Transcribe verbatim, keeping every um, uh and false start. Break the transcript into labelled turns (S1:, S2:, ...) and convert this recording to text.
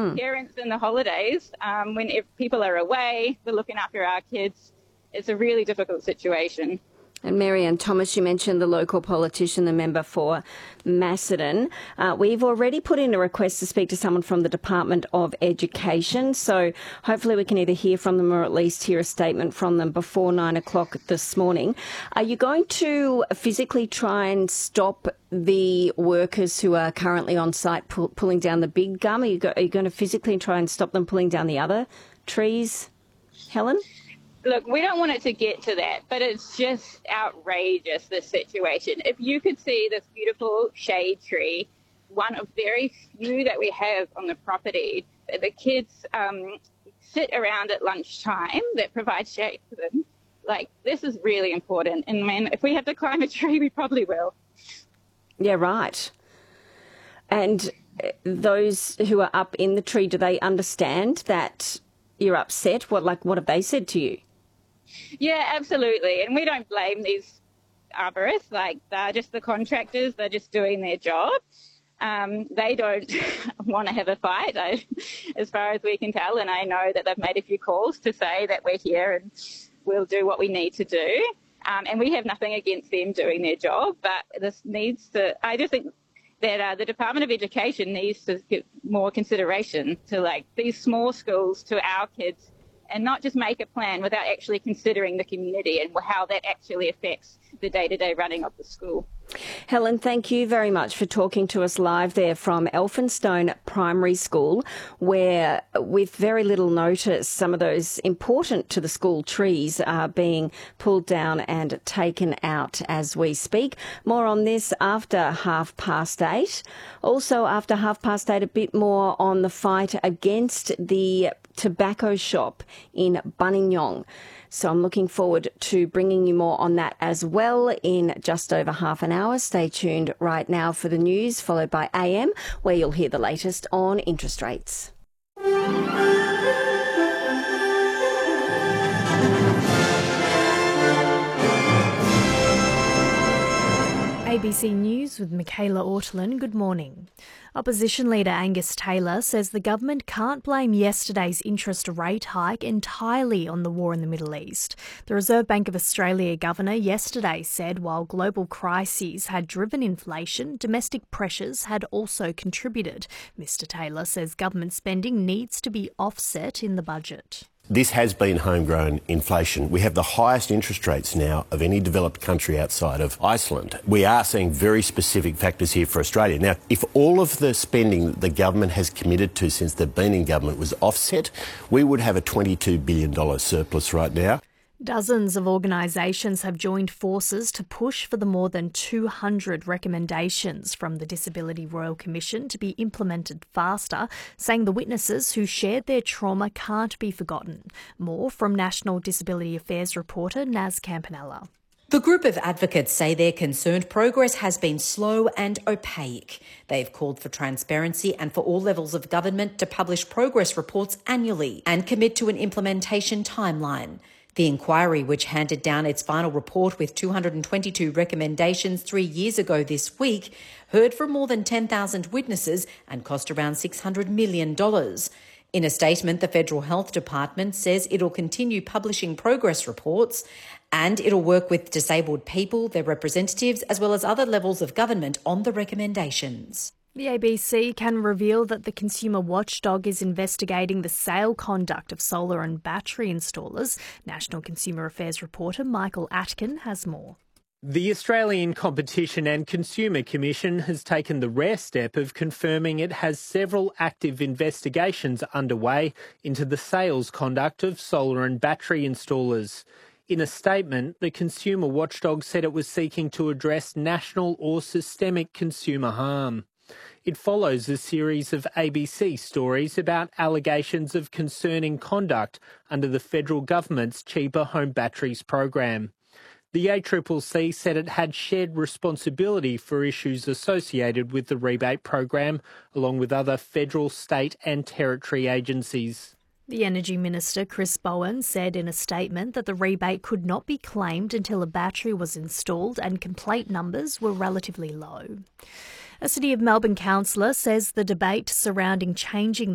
S1: mm.
S2: parents in the holidays, um, when if people are away, we're looking after our kids. It's a really difficult situation.
S1: And Mary-Ann Thomas, you mentioned the local politician, the member for Macedon. Uh, we've already put in a request to speak to someone from the Department of Education, so hopefully we can either hear from them or at least hear a statement from them before nine o'clock this morning. Are you going to physically try and stop the workers who are currently on site pull, pulling down the big gum? Are you, go, are you going to physically try and stop them pulling down the other trees, Helen?
S2: Look, we don't want it to get to that, but it's just outrageous, this situation. If you could see this beautiful shade tree, one of very few that we have on the property, that the kids um, sit around at lunchtime that provide shade for them, like, this is really important. And, man, if we have to climb a tree, we probably will.
S1: Yeah, right. And those who are up in the tree, do they understand that you're upset? What, like, what have they said to you?
S2: Yeah, absolutely. And we don't blame these arborists. Like, they're just the contractors. They're just doing their job. Um, they don't want to have a fight, I, as far as we can tell. And I know that they've made a few calls to say that we're here and we'll do what we need to do. Um, and we have nothing against them doing their job. But this needs to, I just think that uh, the Department of Education needs to give more consideration to, like, these small schools, to our kids, and not just make a plan without actually considering the community and how that actually affects the day-to-day running of the school.
S1: Helen, thank you very much for talking to us live there from Elphinstone Primary School, where with very little notice, some of those important to the school trees are being pulled down and taken out as we speak. More on this after half past eight. Also after half past eight, a bit more on the fight against the tobacco shop in Buninyong. So I'm looking forward to bringing you more on that as well in just over half an hour. Stay tuned right now for the news, followed by A M, where you'll hear the latest on interest rates.
S3: A B C News with Michaela Ortolin. Good morning. Opposition leader Angus Taylor says the government can't blame yesterday's interest rate hike entirely on the war in the Middle East. The Reserve Bank of Australia governor yesterday said while global crises had driven inflation, domestic pressures had also contributed. Mister Taylor says government spending needs to be offset in the budget.
S4: This has been homegrown inflation. We have the highest interest rates now of any developed country outside of Iceland. We are seeing very specific factors here for Australia. Now, if all of the spending that the government has committed to since they've been in government was offset, we would have a twenty-two billion dollars surplus right now.
S3: Dozens of organisations have joined forces to push for the more than two hundred recommendations from the Disability Royal Commission to be implemented faster, saying the witnesses who shared their trauma can't be forgotten. More from National Disability Affairs reporter Naz Campanella.
S5: The group of advocates say they're concerned progress has been slow and opaque. They've called for transparency and for all levels of government to publish progress reports annually and commit to an implementation timeline. The inquiry, which handed down its final report with two hundred twenty-two recommendations three years ago this week, heard from more than ten thousand witnesses and cost around six hundred million dollars. In a statement, the Federal Health Department says it'll continue publishing progress reports and it'll work with disabled people, their representatives, as well as other levels of government on the recommendations.
S3: The A B C can reveal that the consumer watchdog is investigating the sale conduct of solar and battery installers. National Consumer Affairs reporter Michael Atkin has more.
S6: The Australian Competition and Consumer Commission has taken the rare step of confirming it has several active investigations underway into the sales conduct of solar and battery installers. In a statement, the consumer watchdog said it was seeking to address national or systemic consumer harm. It follows a series of A B C stories about allegations of concerning conduct under the federal government's Cheaper Home Batteries program. The A C C C said it had shared responsibility for issues associated with the rebate program, along with other federal, state and territory agencies.
S3: The Energy Minister, Chris Bowen, said in a statement that the rebate could not be claimed until a battery was installed and complaint numbers were relatively low. A City of Melbourne councillor says the debate surrounding changing